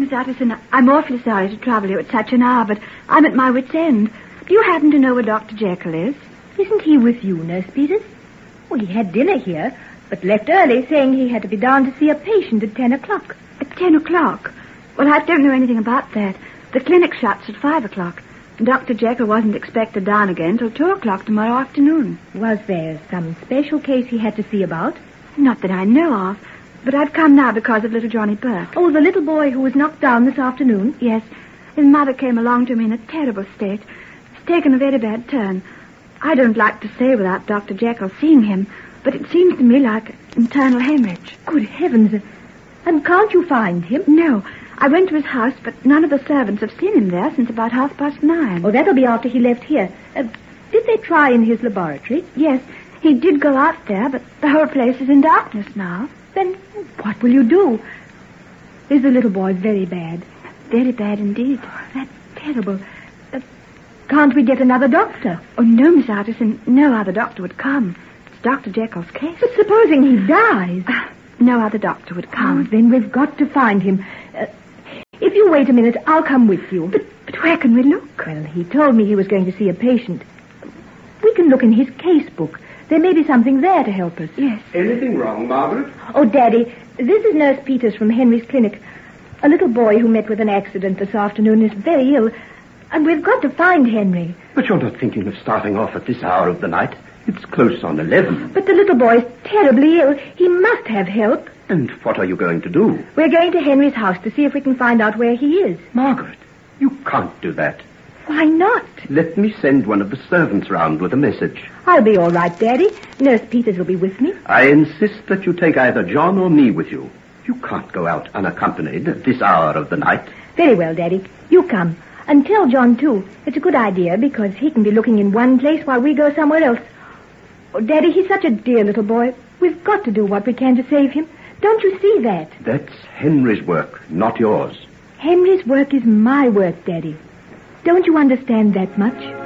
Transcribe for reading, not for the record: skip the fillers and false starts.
Miss Utterson, I'm awfully sorry to trouble you at such an hour, but I'm at my wit's end. Do you happen to know where Dr. Jekyll is? Isn't he with you, Nurse Peters? Well, he had dinner here, but left early, saying he had to be down to see a patient at 10 o'clock. At 10 o'clock? Well, I don't know anything about that. The clinic shuts at 5 o'clock. And Dr. Jekyll wasn't expected down again till 2 o'clock tomorrow afternoon. Was there some special case he had to see about? Not that I know of. But I've come now because of little Johnny Burke. Oh, the little boy who was knocked down this afternoon? Yes. His mother came along to me in a terrible state. It's taken a very bad turn. I don't like to say without Dr. Jekyll seeing him, but it seems to me like internal hemorrhage. Good heavens. And can't you find him? No. I went to his house, but none of the servants have seen him there since about 9:30. Oh, that'll be after he left here. Did they try in his laboratory? Yes. He did go out there, but the whole place is in darkness now. Then what will you do? Is the little boy very bad? Very bad indeed. Oh, that's terrible. Can't we get another doctor? Oh, no, Miss Utterson. No other doctor would come. It's Dr. Jekyll's case. But supposing he dies? No other doctor would come. Oh, then we've got to find him. If you wait a minute, I'll come with you. But where can we look? Well, he told me he was going to see a patient. We can look in his case book. There may be something there to help us. Yes. Anything wrong, Margaret? Oh, Daddy, this is Nurse Peters from Henry's clinic. A little boy who met with an accident this afternoon is very ill, and we've got to find Henry. But you're not thinking of starting off at this hour of the night. It's close on 11. But the little boy's terribly ill. He must have help. And what are you going to do? We're going to Henry's house to see if we can find out where he is. Margaret, you can't do that. Why not? Let me send one of the servants round with a message. I'll be all right, Daddy. Nurse Peters will be with me. I insist that you take either John or me with you. You can't go out unaccompanied at this hour of the night. Very well, Daddy. You come. And tell John, too. It's a good idea, because he can be looking in one place while we go somewhere else. Oh, Daddy, he's such a dear little boy. We've got to do what we can to save him. Don't you see that? That's Henry's work, not yours. Henry's work is my work, Daddy. Don't you understand that much?